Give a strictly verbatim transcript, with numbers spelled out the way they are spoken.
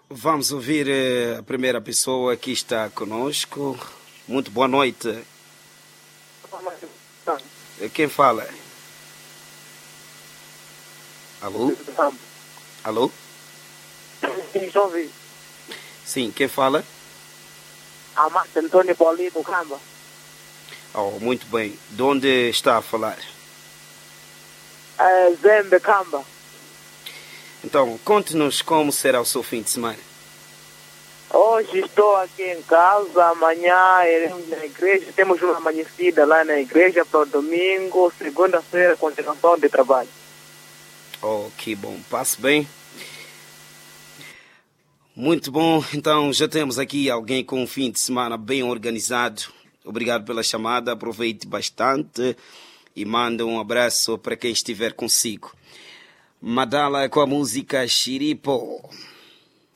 Vamos ouvir eh, a primeira pessoa que está conosco. Muito boa noite. Eh, Quem fala? Alô? Alô? Sim, só ouvi. Sim, quem fala? A Marta Antônio Paulino Camba. Oh, muito bem. De onde está a falar? É Zembe Camba. Então, conte-nos como será o seu fim de semana. Hoje estou aqui em casa, amanhã iremos na igreja. Temos uma amanhecida lá na igreja para o domingo, segunda-feira, continuação de trabalho. Oh, que bom. Passe bem. Muito bom. Então, já temos aqui alguém com um fim de semana bem organizado. Obrigado pela chamada. Aproveite bastante e manda um abraço para quem estiver consigo. Madala com a música Xiripo.